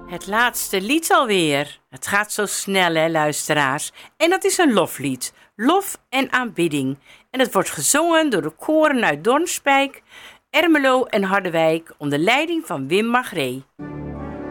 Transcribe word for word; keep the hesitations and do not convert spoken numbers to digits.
Het laatste lied alweer. Het gaat zo snel, hè, luisteraars. En dat is een loflied. Lof en aanbidding. En het wordt gezongen door de koren uit Dornspijk, Ermelo en Harderwijk onder leiding van Wim Magree.